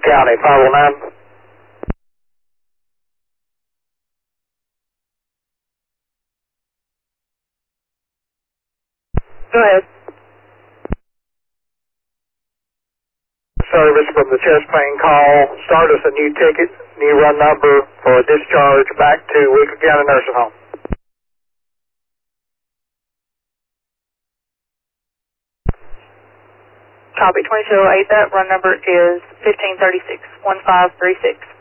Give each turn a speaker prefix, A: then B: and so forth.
A: County, 509.
B: Go ahead.
A: Service from the chest pain call. Start us a new ticket, new run number for a discharge back to Weaver County Nursing Home.
B: Copy 2208. That run number is 1536, 1536.